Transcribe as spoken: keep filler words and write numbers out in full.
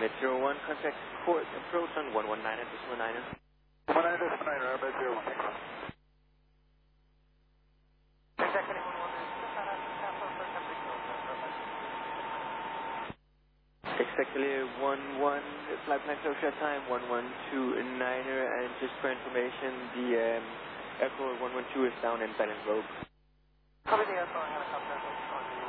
At zero one, contact port approach on one one nine at decimal niner. one nine decimal nine, Airbus zero one, thanks. Exactly one one, flight plan closure time one one two niner, and just for information, the um, Echo one one two is down in silent rope. Copy the Echo helicopter.